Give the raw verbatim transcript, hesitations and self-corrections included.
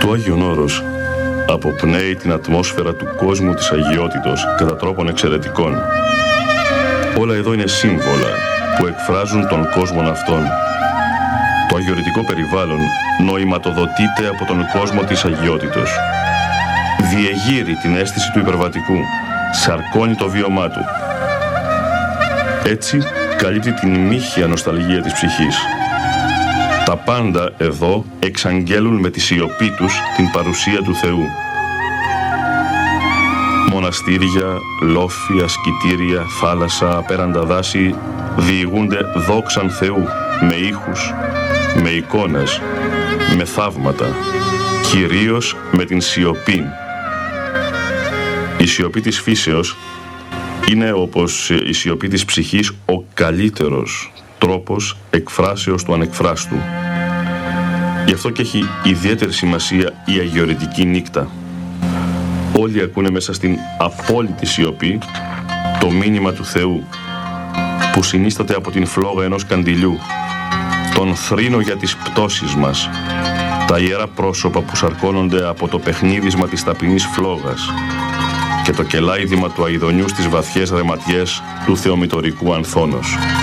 Το Άγιον Όρος αποπνέει την ατμόσφαιρα του κόσμου της αγιότητος κατά τρόπον εξαιρετικών. Όλα εδώ είναι σύμβολα που εκφράζουν τον κόσμο αυτόν. Το αγιορητικό περιβάλλον νοηματοδοτείται από τον κόσμο της αγιότητος. Διεγείρει την αίσθηση του υπερβατικού, σαρκώνει το βίωμά του. Έτσι καλύπτει την μύχια νοσταλγία της ψυχής. Τα πάντα εδώ εξαγγέλουν με τη σιωπή τους την παρουσία του Θεού. Μοναστήρια, λόφοι, ασκητήρια, θάλασσα, απέραντα δάση διηγούνται δόξαν Θεού με ήχους, με εικόνες, με θαύματα, κυρίως με την σιωπή. Η σιωπή της φύσεως είναι, όπως η σιωπή της ψυχής, ο καλύτερος τρόπος εκφράσεως του ανεκφράστου. Γι' αυτό και έχει ιδιαίτερη σημασία η αγιορητική νύκτα. Όλοι ακούνε μέσα στην απόλυτη σιωπή το μήνυμα του Θεού, που συνίσταται από την φλόγα ενός καντιλιού, τον θρήνο για τις πτώσεις μας, τα ιερά πρόσωπα που σαρκώνονται από το παιχνίδισμα της ταπεινής φλόγας και το κελάιδημα του αηδονιού στις βαθιές ρεματιές του θεομητορικού ανθώνος.